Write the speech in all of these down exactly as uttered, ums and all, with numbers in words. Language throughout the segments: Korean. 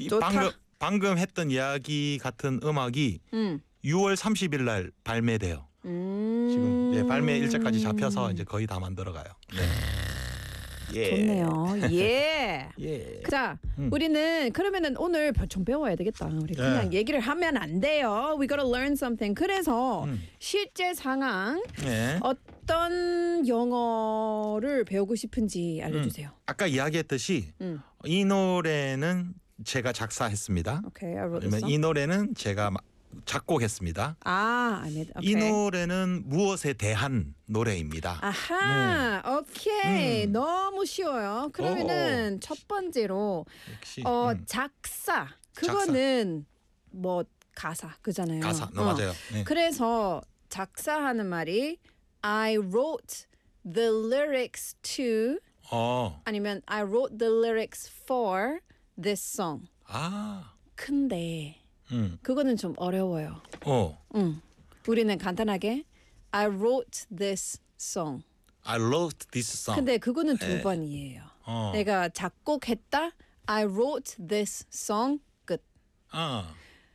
이 좋다. 방금 방금 했던 이야기 같은 음악이 음. 유월 삼십일 날 발매돼요. 음. 지금 예, 발매 일자까지 잡혀서 이제 거의 다 만들어가요. 네. 예. 좋네요. 예. 예. 자, 음. 우리는 그러면은 오늘 좀 배워야 되겠다. 우리 그냥 네. 얘기를 하면 안 돼요. We gotta learn something. 그래서 음. 실제 상황 예. 어떤 영어를 배우고 싶은지 알려주세요. 아까 이야기했듯이 음. 이 노래는 제가 작사했습니다. Okay, I wrote 그러면 this song. 이 노래는 제가 마- 작곡했습니다. 아, 아니, 이 okay. 노래는 무엇에 대한 노래입니다. 아하, 오케이. 음. 너무 쉬워요. 그러면은 첫 번째로 역시 어 음, 작사. 그거는 뭐 가사 그잖아요. 가사. 너 어. 맞아요. 네. 그래서 작사하는 말이 I wrote the lyrics to 어. 아니면 I wrote the lyrics for this song. 아. 근데 음. 그거는 좀 어려워요. 어. 응. 우리는 간단하게 I wrote this song. I wrote this song. 근데 그거는 네. 두 번이에요. 어. 내가 작곡했다. I wrote this song. 끝. 아.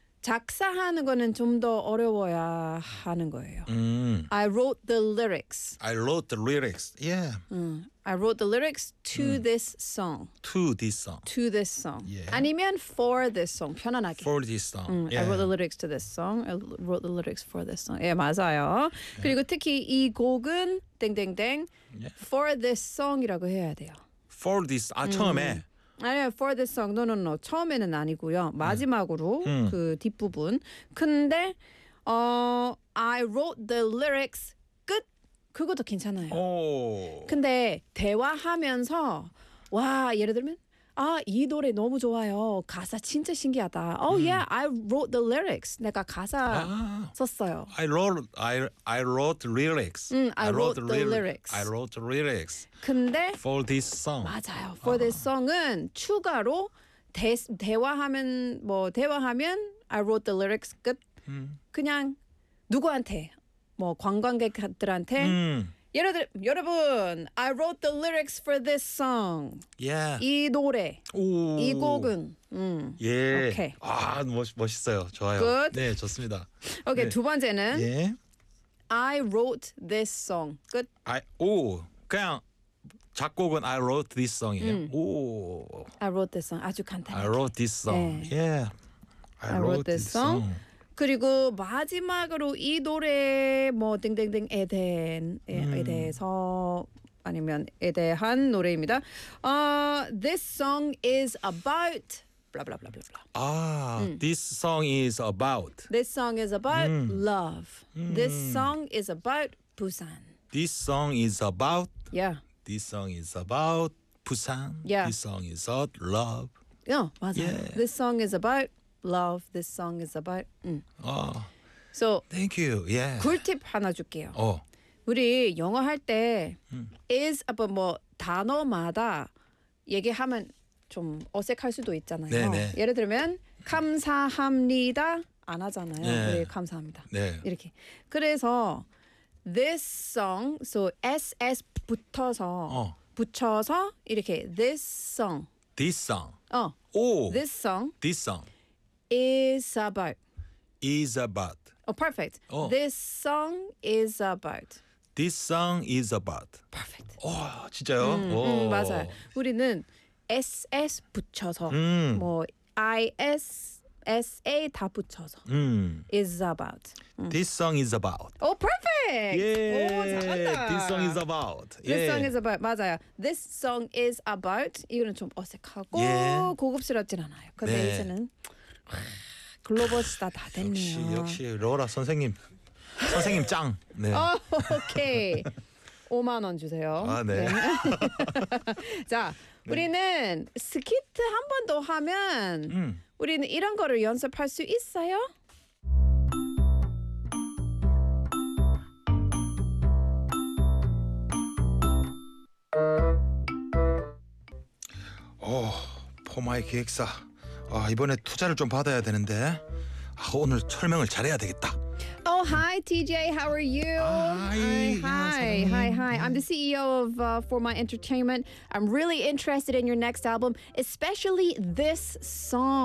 작사하는 거는 좀 더 어려워야 하는 거예요. 음. I wrote the lyrics. I wrote the lyrics. Yeah. 응. I wrote the lyrics to this song. To this song. To this song. Yeah. 아니면 for this song. 편안하게. For this song. 음, yeah. I wrote the lyrics to this song. I wrote the lyrics for this song. 예, 맞아요. 그리고 특히 이 곡은 땡땡땡 Yeah. for this song이라고 해야 돼요. For this. 아 처음에. 아니요, for this song. No, no, no. 처음에는 아니고요. 마지막으로 음. 그 뒷부분. 근데 어, I wrote the lyrics. 끝. 그것도 괜찮아요. 오. 근데 대화하면서 와 예를 들면 아 이 노래 너무 좋아요. 가사 진짜 신기하다. Oh yeah, I wrote the lyrics. 내가 가사 아. 썼어요. I wrote I I wrote lyrics. 음, I wrote the lyri- lyrics. I wrote lyrics 근데 for this song. 맞아요. For this song은 추가로 대, 대화하면 뭐 대화하면 I wrote the lyrics 끝. 음. 그냥 누구한테 뭐 관광객들한테 음. 예를 들어 여러분 I wrote the lyrics for this song. Yeah. 이 노래 오. 이 곡은 음. 예. 오케이. 아, 멋 멋있어요. 좋아요. Good. 네, 좋습니다. 오케이 네. 두 번째는 예. I wrote this song. 끝. I 오. 그냥 작곡은 I wrote this song이에요. 오. I wrote this song. 아주 간단해. I wrote this song. 네. Yeah. I, I wrote this song. 그리고 마지막으로 이 노래 뭐 땡땡땡에 대한 에 대해서 아니면 에 대한 노래입니다. 어, this song is about blah blah blah blah blah. 아, this song is about. This song is about love. This song is about Busan. This song is about. Yeah. This song is about Busan. Yeah. This song is about love. 어, 맞아요. Yeah. This song is about love. This song is about 음. 어, So thank you. Yeah. 꿀팁 하나 줄게요. 어. 우리 영어 할 때 음. is about 뭐 단어마다 얘기하면 좀 어색할 수도 있잖아요. 네네. 예를 들면 감사합니다 안 하잖아요. 네. 우리 감사합니다. 네. 이렇게. 그래서 this song, so ss 붙어서 어. 붙여서 이렇게 this song. This song. 어, 오. this song This song is about. is about. Oh, perfect. 어. This song is about. This song is about. Perfect. 오, 진짜요? 음, 오. 음, 맞아요. 우리는 ss 붙여서 음. 뭐 is, sa 다 붙여서 음. is about. This song is about. 오, perfect. 예. 오, 잘한다. This song is about. This 예. song is about. 맞아요. This song is about. 이거는 좀 어색하고 예. 고급스럽진 않아요. 근데 네. 이제는 글로벌 스타 다 역시 됐네요. 역시 로라 선생님. 선생님 짱. 네. 어, 오케이. 오만 원 주세요. 아, 네. 자, 우리는 스키트 한 번 더 하면 음. 우리는 이런 거를 연습할 수 있어요? 오, 포마이 기획사. 아, 이번에 투자를 좀 받아야 되는데. 아, 오늘 설명을 잘해야 되겠다. Oh, hi, T J. How are you? Hi, Hi, hi, yeah, hi, hi. I'm the C E O of uh, For My Entertainment. I'm really interested in your next album, especially this song.